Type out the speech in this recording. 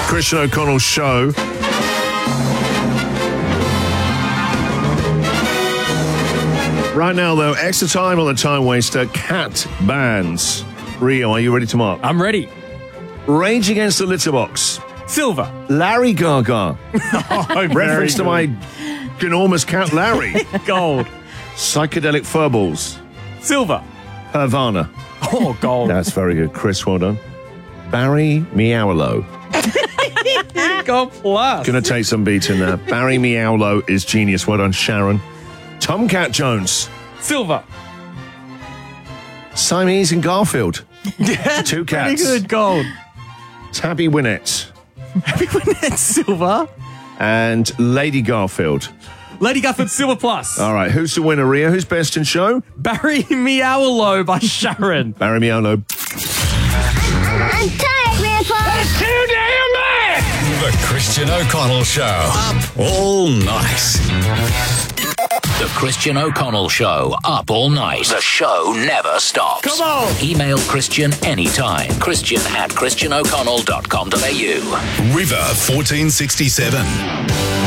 Christian O'Connell Show. Right now, though, extra time on the time waster. Cat bands. Rio, are you ready to mark? I'm ready. Rage Against the Litterbox. Silver. Larry Gaga. Oh, Reference to my ginormous cat Larry. Gold. Psychedelic Furballs. Silver. Havana. Oh, gold. That's very good. Chris, well done. Barry Meowlo. Gold plus. Gonna take some beating there. Barry Meowlo is genius. Well done, Sharon. Tomcat Jones. Silver. Siamese and Garfield. Yeah, Two cats. Pretty good. Gold. Tabby Winnett. That's silver. And Lady Garfield. Lady Garfield, silver plus. All right, who's the winner, Rio? Who's best in show? Barry Meowlo by Sharon. Barry Meowlo. I'm tired, Grandpa. That's too damn bad! The Christian O'Connell Show. Up all night. The Christian O'Connell Show. Up all night. The show never stops. Come on! Email Christian anytime. Christian@christianoconnell.com.au. River 1467.